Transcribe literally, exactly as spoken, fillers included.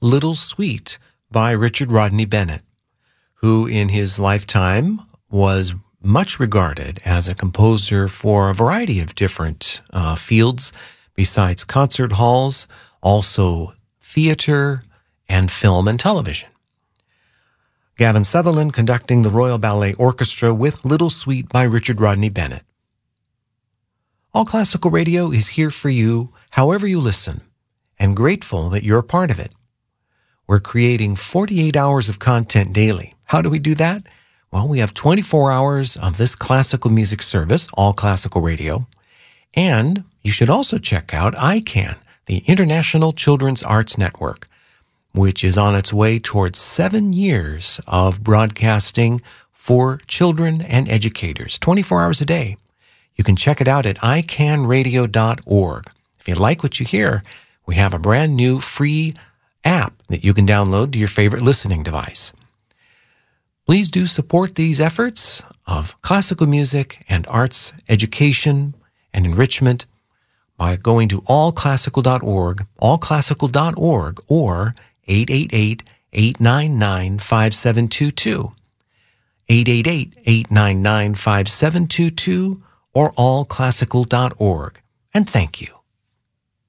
Little Sweet by Richard Rodney Bennett, who in his lifetime was much regarded as a composer for a variety of different uh, fields besides concert halls, also theater and film and television. Gavin Sutherland conducting the Royal Ballet Orchestra with Little Sweet by Richard Rodney Bennett. All Classical Radio is here for you however you listen, and grateful that you're a part of it. We're creating forty-eight hours of content daily. How do we do that? Well, we have twenty-four hours of this classical music service, All Classical Radio, and you should also check out I CAN, the International Children's Arts Network, which is on its way towards seven years of broadcasting for children and educators, twenty-four hours a day. You can check it out at i can radio dot org. If you like what you hear, we have a brand new free app that you can download to your favorite listening device. Please do support these efforts of classical music and arts education and enrichment by going to all classical dot org, all classical dot org, or eight eight eight, eight nine nine, five seven two two, eight eight eight, eight nine nine, five seven two two, or all classical dot org. And thank you.